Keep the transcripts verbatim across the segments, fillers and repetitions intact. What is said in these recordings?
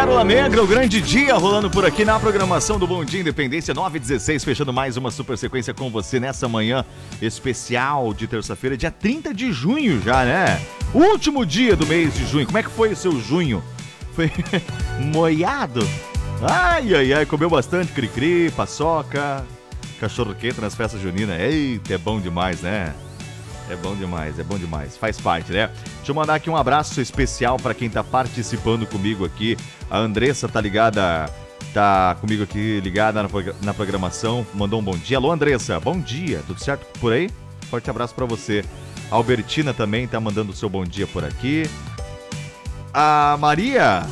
Pérola Negra, o grande dia rolando por aqui na programação do Bom Dia Independência nove e dezesseis, fechando mais uma super sequência com você nessa manhã especial de terça-feira, dia trinta de junho já, né? Último dia do mês de junho. Como é que foi o seu junho? Foi moiado? Ai, ai, ai, comeu bastante cri-cri, paçoca, cachorro-quente nas festas juninas. Eita, é bom demais, né? É bom demais, é bom demais. Faz parte, né? Deixa eu mandar aqui um abraço especial para quem tá participando comigo aqui. A Andressa tá ligada, tá comigo aqui ligada na, na programação. Mandou um bom dia. Alô, Andressa, bom dia. Tudo certo por aí? Forte abraço para você. A Albertina também tá mandando o seu bom dia por aqui. A Maria...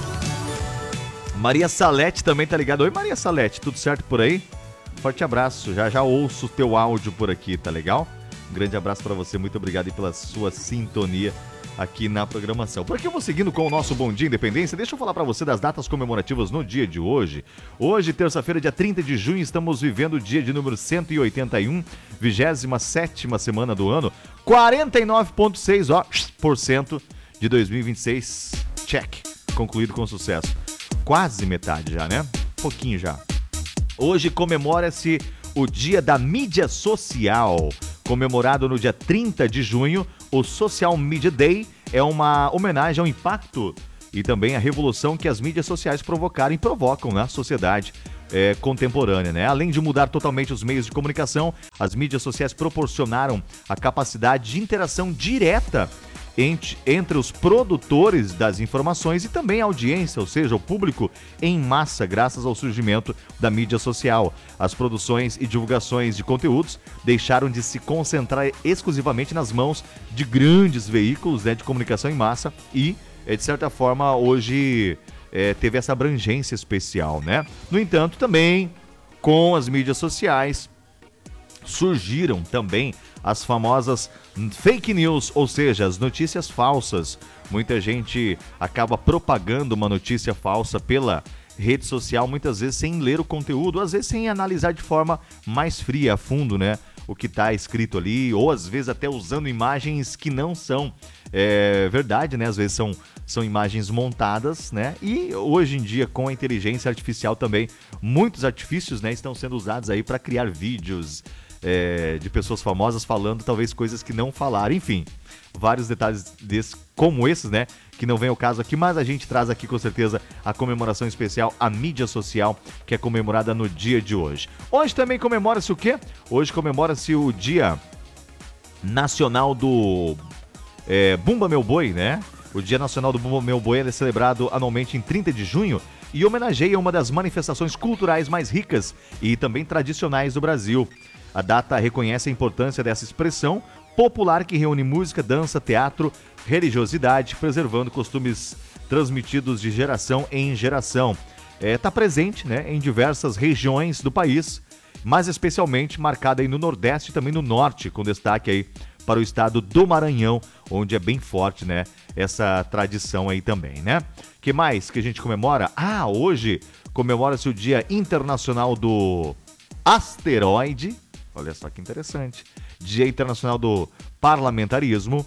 Maria Salete também tá ligada. Oi, Maria Salete, tudo certo por aí? Forte abraço. Já já ouço o teu áudio por aqui, tá legal? Um grande abraço para você, muito obrigado pela sua sintonia aqui na programação. Por aqui eu vou seguindo com o nosso Bom Dia Independência. Deixa eu falar para você das datas comemorativas no dia de hoje. Hoje, terça-feira, dia trinta de junho, estamos vivendo o dia de número cento e oitenta e um, vigésima sétima semana do ano, quarenta e nove vírgula seis por cento de dois mil e vinte e seis. Check, concluído com sucesso. Quase metade já, né? Pouquinho já. Hoje comemora-se o Dia da Mídia Social. Comemorado no dia trinta de junho, o Social Media Day é uma homenagem ao impacto e também à revolução que as mídias sociais provocaram e provocam na sociedade é, contemporânea, né? Além de mudar totalmente os meios de comunicação, as mídias sociais proporcionaram a capacidade de interação direta Entre, entre os produtores das informações e também a audiência, ou seja, o público em massa, graças ao surgimento da mídia social. As produções e divulgações de conteúdos deixaram de se concentrar exclusivamente nas mãos de grandes veículos, né, de comunicação em massa e, de certa forma, hoje é, teve essa abrangência especial, né? No entanto, também com as mídias sociais surgiram também as famosas fake news, ou seja, as notícias falsas. Muita gente acaba propagando uma notícia falsa pela rede social, muitas vezes sem ler o conteúdo, às vezes sem analisar de forma mais fria, a fundo, né? O que está escrito ali, ou às vezes até usando imagens que não são é, verdade, né? Às vezes são, são imagens montadas, né? E hoje em dia, com a inteligência artificial também, muitos artifícios, né, estão sendo usados aí para criar vídeos É, de pessoas famosas falando talvez coisas que não falaram, enfim, vários detalhes desse, como esses, né, que não vem ao caso aqui, mas a gente traz aqui com certeza a comemoração especial, a mídia social, que é comemorada no dia de hoje. Hoje também comemora-se o quê? Hoje comemora-se o Dia Nacional do é, Bumba Meu Boi, né? O Dia Nacional do Bumba Meu Boi é celebrado anualmente em trinta de junho e homenageia uma das manifestações culturais mais ricas e também tradicionais do Brasil. A data reconhece a importância dessa expressão popular que reúne música, dança, teatro, religiosidade, preservando costumes transmitidos de geração em geração. Está é, presente, né, em diversas regiões do país, mas especialmente marcada aí no Nordeste e também no Norte, com destaque aí para o estado do Maranhão, onde é bem forte, né, essa tradição aí também, né? Que mais que a gente comemora? Ah, hoje comemora-se o Dia Internacional do Asteroide. Olha só que interessante. Dia Internacional do Parlamentarismo.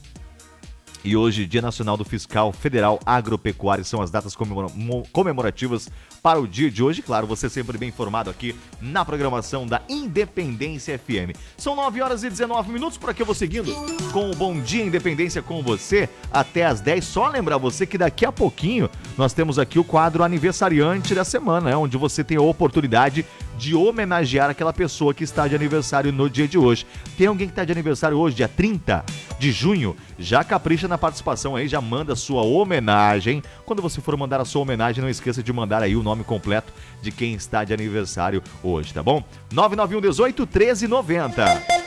E hoje, Dia Nacional do Fiscal Federal Agropecuário. São as datas comemora- comemorativas para o dia de hoje. Claro, você sempre bem informado aqui na programação da Independência F M. São nove horas e dezenove minutos, por aqui eu vou seguindo com o Bom Dia Independência com você até as dez. Só lembrar você que daqui a pouquinho nós temos aqui o quadro aniversariante da semana, né, onde você tem a oportunidade de homenagear aquela pessoa que está de aniversário no dia de hoje. Tem alguém que está de aniversário hoje, dia trinta de junho? Já capricha na participação aí, já manda sua homenagem. Quando você for mandar a sua homenagem, não esqueça de mandar aí o nome completo de quem está de aniversário hoje, tá bom? nove nove um dezoito, treze noventa.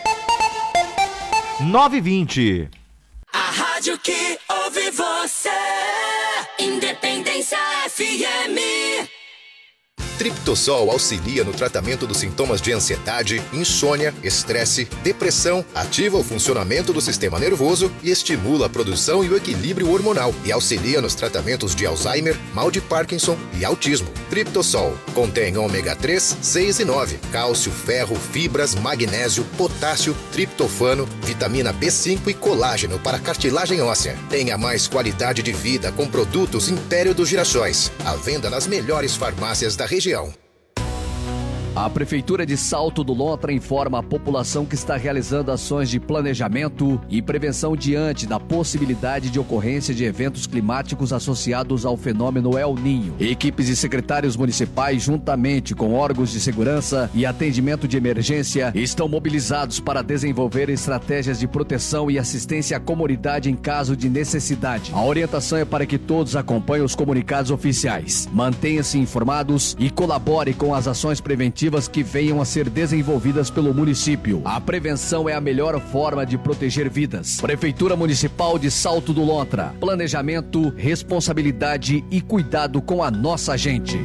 nove vinte. A rádio que ouve você, Independência F M. Triptosol auxilia no tratamento dos sintomas de ansiedade, insônia, estresse, depressão, ativa o funcionamento do sistema nervoso e estimula a produção e o equilíbrio hormonal e auxilia nos tratamentos de Alzheimer, mal de Parkinson e autismo. Triptosol contém ômega três, seis e nove, cálcio, ferro, fibras, magnésio, potássio, triptofano, vitamina B cinco e colágeno para cartilagem óssea. Tenha mais qualidade de vida com produtos Império dos Girassóis. À venda nas melhores farmácias da região. A Prefeitura de Salto do Lontra informa a população que está realizando ações de planejamento e prevenção diante da possibilidade de ocorrência de eventos climáticos associados ao fenômeno El Niño. Equipes e secretários municipais, juntamente com órgãos de segurança e atendimento de emergência, estão mobilizados para desenvolver estratégias de proteção e assistência à comunidade em caso de necessidade. A orientação é para que todos acompanhem os comunicados oficiais, mantenham-se informados e colaborem com as ações preventivas que venham a ser desenvolvidas pelo município. A prevenção é a melhor forma de proteger vidas. Prefeitura Municipal de Salto do Lontra. Planejamento, responsabilidade e cuidado com a nossa gente.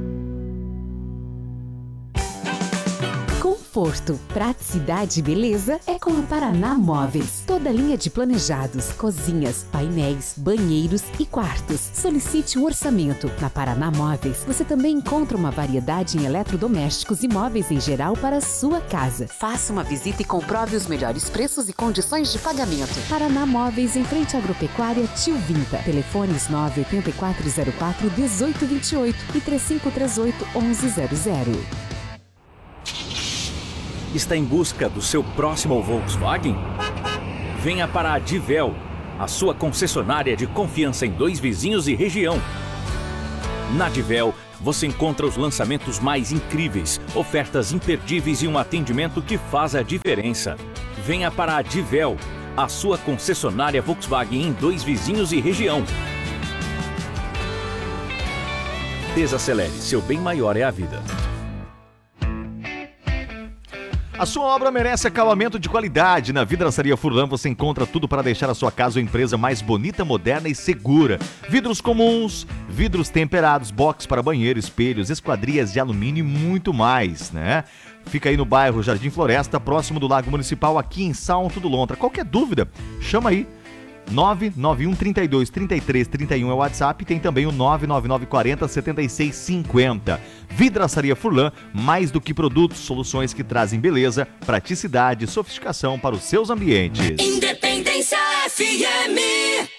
Conforto, praticidade e beleza é com a Paraná Móveis. Toda linha de planejados, cozinhas, painéis, banheiros e quartos. Solicite um orçamento. Na Paraná Móveis, você também encontra uma variedade em eletrodomésticos e móveis em geral para a sua casa. Faça uma visita e comprove os melhores preços e condições de pagamento. Paraná Móveis, em frente à Agropecuária Tio Vinta. Telefones nove oito quatro zero quatro um oito dois oito e três cinco três oito um um zero zero. Está em busca do seu próximo Volkswagen? Venha para a Divel, a sua concessionária de confiança em Dois Vizinhos e região. Na Divel, você encontra os lançamentos mais incríveis, ofertas imperdíveis e um atendimento que faz a diferença. Venha para a Divel, a sua concessionária Volkswagen em Dois Vizinhos e região. Desacelere, seu bem maior é a vida. A sua obra merece acabamento de qualidade. Na Vidraçaria Furlan você encontra tudo para deixar a sua casa ou empresa mais bonita, moderna e segura. Vidros comuns, vidros temperados, box para banheiro, espelhos, esquadrias de alumínio e muito mais, né? Fica aí no bairro Jardim Floresta, próximo do Lago Municipal, aqui em Salto do Lontra. Qualquer dúvida, chama aí. nove nove um, trinta e dois, trinta e três, trinta e um é o WhatsApp, tem também o nove nove nove, quarenta, setenta e seis, cinquenta. Vidraçaria Furlan, mais do que produtos, soluções que trazem beleza, praticidade e sofisticação para os seus ambientes. Independência F M.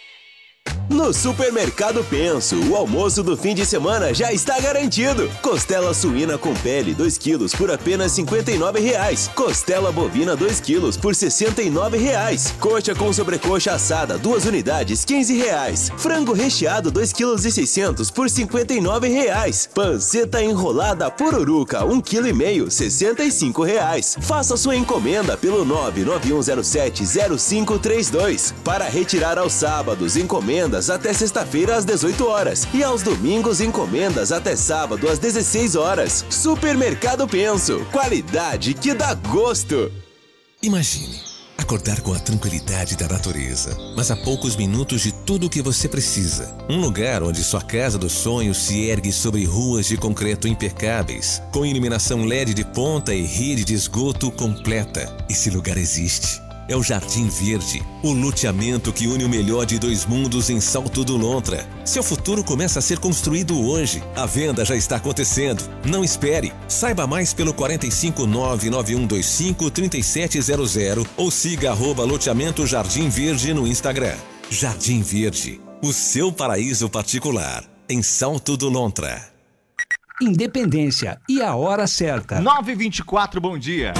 No Supermercado Penso, o almoço do fim de semana já está garantido. Costela suína com pele, dois quilos, por apenas cinquenta e nove reais. Costela bovina, dois quilos, por sessenta e nove reais. Coxa com sobrecoxa assada, duas unidades, quinze reais. Frango recheado, dois quilos e seiscentos, por cinquenta e nove reais. Panceta enrolada pururuca, um quilo e meio, sessenta e cinco reais. Faça sua encomenda pelo nove nove um zero sete zero cinco três dois. Para retirar aos sábados, encomendas até sexta-feira às dezoito horas e aos domingos encomendas até sábado às dezesseis horas. Supermercado Penso, qualidade que dá gosto. Imagine acordar com a tranquilidade da natureza, mas a poucos minutos de tudo o que você precisa. Um lugar onde sua casa dos sonhos se ergue sobre ruas de concreto impecáveis, com iluminação L E D de ponta e rede de esgoto completa. Esse lugar existe. É o Jardim Verde, o loteamento que une o melhor de dois mundos em Salto do Lontra. Seu futuro começa a ser construído hoje. A venda já está acontecendo. Não espere. Saiba mais pelo quatro cinco nove nove um dois cinco três sete zero zero ou siga arroba loteamento Jardim Verde no Instagram. Jardim Verde, o seu paraíso particular, em Salto do Lontra. Independência e a hora certa. nove e vinte e quatro, bom dia.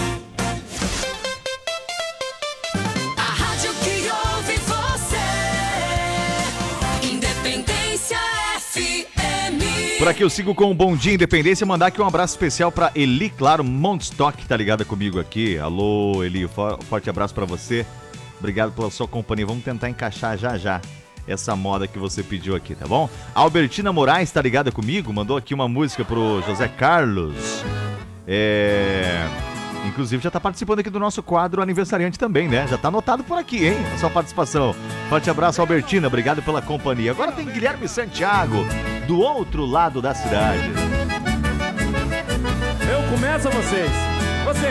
Por aqui eu sigo com o Bom Dia Independência, mandar aqui um abraço especial pra Eli, claro, Montstock, tá ligada comigo aqui. Alô, Eli, forte abraço pra você. Obrigado pela sua companhia. Vamos tentar encaixar já já essa moda que você pediu aqui, tá bom? A Albertina Moraes tá ligada comigo, mandou aqui uma música pro José Carlos. É... Inclusive já tá participando aqui do nosso quadro aniversariante também, né? Já tá anotado por aqui, hein? A sua participação. Forte abraço, Albertina. Obrigado pela companhia. Agora tem Guilherme Santiago, do outro lado da cidade. Começa vocês. Vocês.